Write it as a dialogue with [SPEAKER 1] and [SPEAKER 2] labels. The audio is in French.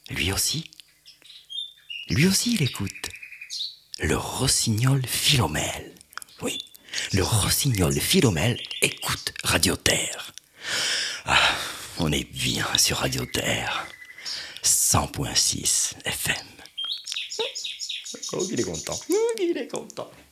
[SPEAKER 1] Lui aussi, il écoute. Le rossignol Philomèle. Oui, le rossignol Philomèle écoute Radio Terre. Ah, on est bien sur Radio Terre. 100.6 FM. Oh, il est content.